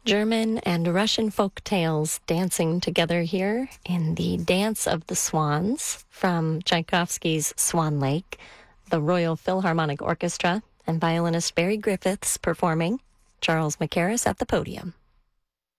German and Russian folk tales dancing together here in the Dance of the Swans from Tchaikovsky's Swan Lake. The Royal Philharmonic Orchestra and violinist Barry Griffiths performing. Charles Mackerras at the podium.